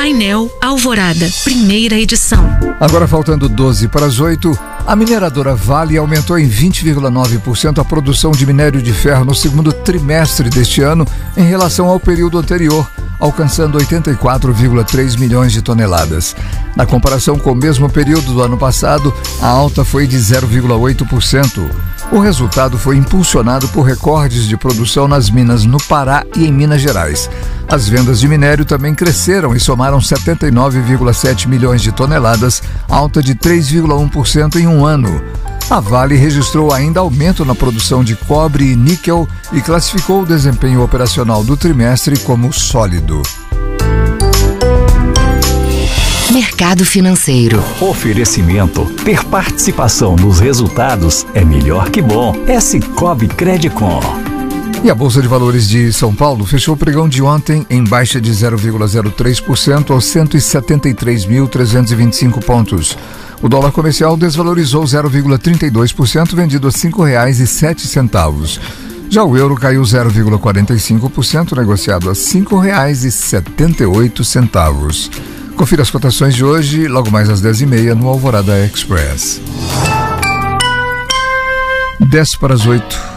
Painel Alvorada, primeira edição. Agora faltando 12 para as 8, a mineradora Vale aumentou em 20,9% a produção de minério de ferro no segundo trimestre deste ano em relação ao período anterior, alcançando 84,3 milhões de toneladas. Na comparação com o mesmo período do ano passado, a alta foi de 0,8%. O resultado foi impulsionado por recordes de produção nas minas no Pará e em Minas Gerais. As vendas de minério também cresceram e somaram 79,7 milhões de toneladas, alta de 3,1% em um ano. A Vale registrou ainda aumento na produção de cobre e níquel e classificou o desempenho operacional do trimestre como sólido. Mercado financeiro. Oferecimento. Ter participação nos resultados é melhor que bom. É Sicoob Credicom. E a Bolsa de Valores de São Paulo fechou o pregão de ontem em baixa de 0,03% aos 173.325 pontos. O dólar comercial desvalorizou 0,32%, vendido a R$ 5,07. Já o euro caiu 0,45%, negociado a R$ 5,78. Confira as cotações de hoje, logo mais às 10h30 no Alvorada Express. 10 para as 8.